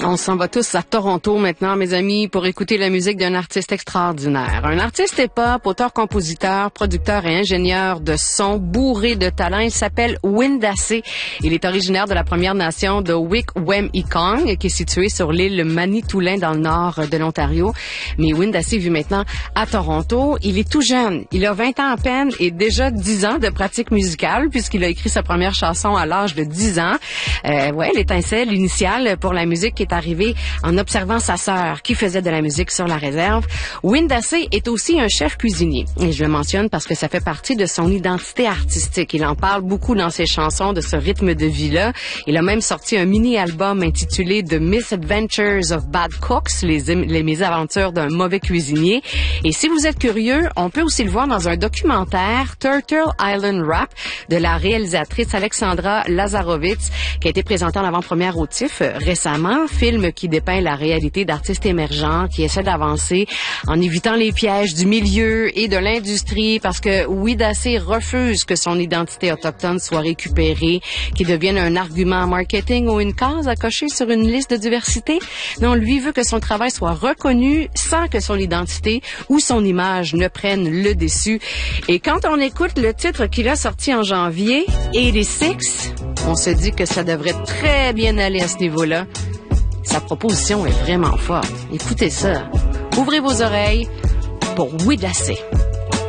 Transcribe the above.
On s'en va tous à Toronto maintenant, mes amis, pour écouter la musique d'un artiste extraordinaire. Un artiste hip-hop, auteur-compositeur, producteur et ingénieur de son, bourré de talent. Il s'appelle Windacé. Il est originaire de la Première Nation de Wik-Wem-I-Kong, qui est située sur l'île Manitoulin dans le nord de l'Ontario. Mais Windacé vit maintenant à Toronto. Il est tout jeune. Il a 20 ans à peine et déjà 10 ans de pratique musicale, puisqu'il a écrit sa première chanson à l'âge de 10 ans. L'étincelle initiale pour la musique qui est arrivé en observant sa sœur qui faisait de la musique sur la réserve. Windacé est aussi un chef cuisinier. Et je le mentionne parce que ça fait partie de son identité artistique. Il en parle beaucoup dans ses chansons de ce rythme de vie-là. Il a même sorti un mini-album intitulé The Misadventures of Bad Cooks, les mésaventures d'un mauvais cuisinier. Et si vous êtes curieux, on peut aussi le voir dans un documentaire, Turtle Island Rap, de la réalisatrice Alexandra Lazarowitz, qui a été présentée en avant-première au TIFF récemment. Film qui dépeint la réalité d'artistes émergents qui essaient d'avancer en évitant les pièges du milieu et de l'industrie parce que Windacé refuse que son identité autochtone soit récupérée, qu'il devienne un argument marketing ou une case à cocher sur une liste de diversité. Non, lui veut que son travail soit reconnu sans que son identité ou son image ne prennent le dessus. Et quand on écoute le titre qu'il a sorti en janvier, 86, on se dit que ça devrait très bien aller à ce niveau-là. Sa proposition est vraiment forte. Écoutez ça. Ouvrez vos oreilles pour Windacé.